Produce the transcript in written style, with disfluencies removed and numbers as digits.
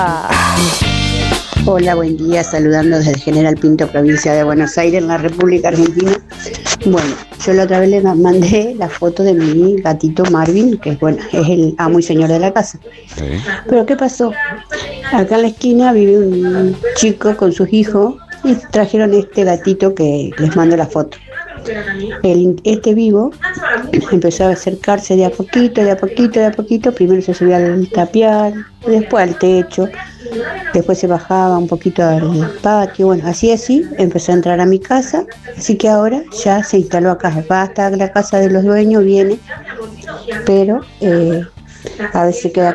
Hola, buen día, saludando desde General Pinto, provincia de Buenos Aires, en la República Argentina. Bueno, yo la otra vez le mandé la foto de mi gatito Marvin, que bueno, es el amo y señor de la casa. Sí. Pero ¿qué pasó? Acá en la esquina vive un chico con sus hijos y trajeron este gatito que les mando la foto. Este vivo empezó a acercarse de a poquito, de a poquito, de a poquito. Primero se subía al tapial, después al techo, después se bajaba un poquito al patio. Bueno, así empezó a entrar a mi casa. Así que ahora ya se instaló acá. Va hasta la casa de los dueños, viene, pero a veces queda